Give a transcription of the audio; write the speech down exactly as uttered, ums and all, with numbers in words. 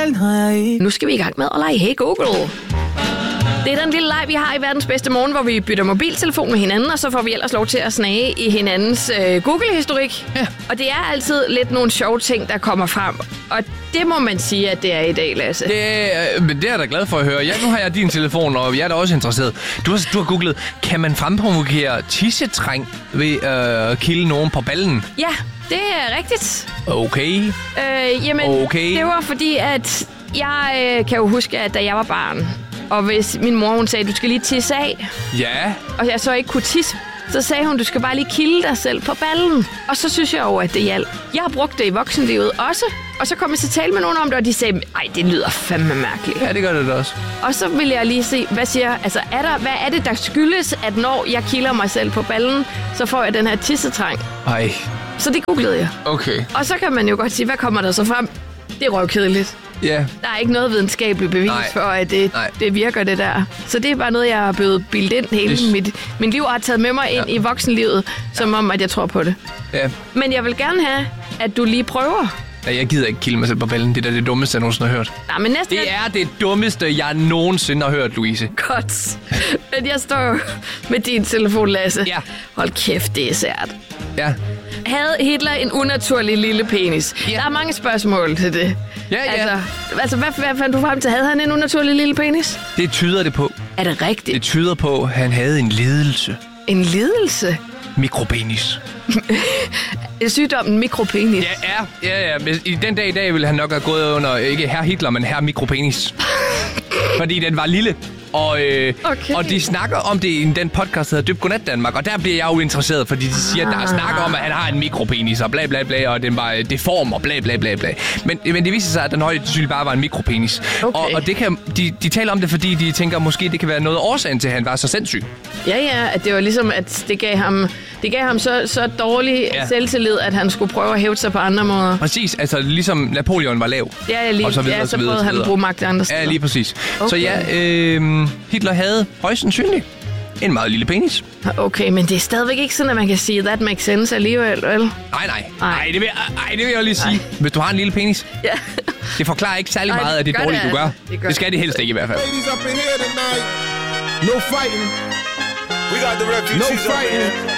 selv har jeg ikke. Nu skal vi i gang med at lege Hey Google. Det er den lille leg, vi har i verdens bedste morgen, hvor vi bytter mobiltelefon med hinanden, og så får vi ellers lov til at snage i hinandens øh, Google-historik. Ja. Og det er altid lidt nogle sjove ting, der kommer frem. Og det må man sige, at det er i dag, Lasse. Det, øh, men det er jeg da glad for at høre. Ja, nu har jeg din telefon, og jeg er da også interesseret. Du har, du har googlet, kan man fremprovokere tissetræng ved at øh, kilde nogen på ballen? Ja, det er rigtigt. Okay. Øh, jamen, Okay. det var fordi, at jeg øh, kan jo huske, at da jeg var barn, og hvis min mor hun sagde, du skal lige tisse af, Ja. og jeg så ikke kunne tisse, så sagde hun, du skal bare lige kilde dig selv på ballen. Og så synes jeg jo, at det hjalp. Jeg har brugt det i voksenlivet også, og så kom jeg til at tale med nogen om det, og de sagde, ej, det lyder fandme mærkeligt. Ja, det gør det da også. Og så vil jeg lige se, hvad siger, altså er der, hvad er det, der skyldes, at når jeg kilder mig selv på ballen, så får jeg den her tissetrang. Ej, Så det googlede jeg. okay. Og så kan man jo godt sige, hvad kommer der så frem? Det er røvkedeligt. Ja. Der er ikke noget videnskabeligt bevis Nej. for, at det, Nej. det virker, det der. Så det er bare noget, jeg har blevet bildet ind hele Det- mit, min liv, og har taget med mig ind Ja. i voksenlivet, som om, at jeg tror på det. Ja. Men jeg vil gerne have, at du lige prøver. Ja, jeg gider ikke kilde mig selv på ballen. Det er da det dummeste, jeg nogensinde har hørt. Nej, men næsten Det er det dummeste, jeg nogensinde har hørt, Louise. godt. Men jeg står jo med din telefon, Lasse. Ja. Hold kæft, det er sært. Ja. Havde Hitler en unaturlig lille penis? Ja. Der er mange spørgsmål til det. Ja, ja. Altså, altså hvad, hvad fandt du frem til? Havde han en unaturlig lille penis? Det tyder det på. Er det rigtigt? Det tyder på, at han havde en lidelse. En lidelse? Mikropenis. Sygdommen mikropenis. Ja, ja, ja, ja. Men i den dag i dag ville han nok have gået under, ikke herr Hitler, men herr Mikropenis. Fordi den var lille. Og, øh, Okay. og de snakker om det i den podcast, der hedder Dyb Godnat Danmark. Og der bliver jeg jo interesseret, fordi de siger, at der er snakker om, at han har en mikropenis, og bla bla bla, og den var deform, og bla bla bla bla. Men, men det viser sig, at den højde sandsynligt bare var en mikropenis. Okay. Og, og det kan, de, de taler om det, fordi de tænker, måske det kan være noget årsagen til, at han var så sindssyg. Ja, ja, at det var ligesom, at det gav ham, det gav ham så, så dårlig Ja. ja. selvtillid, at han skulle prøve at hæve sig på andre måder. Præcis, altså ligesom Napoleon var lav. Ja, ja, lige, Og så videre, ja, og så så videre, prøvede og så han at videre. bruge magt andre steder. Ja, lige præcis. Okay. Så ja, øh, Hitler havde højst sandsynligt en meget lille penis. Okay, men det er stadigvæk ikke sådan, at man kan sige, that makes sense alligevel, vel? Nej, nej. Nej, det vil, ej, det vil jeg lige sige. Hvis du har en lille penis, Ja. det forklarer ikke særlig Nej, meget af det gør dårlige, det du gør. altså. Det gør Det skal det helst ikke i hvert fald. Ladies up in here tonight. No fighting. We got the refugees No up in fighting. here.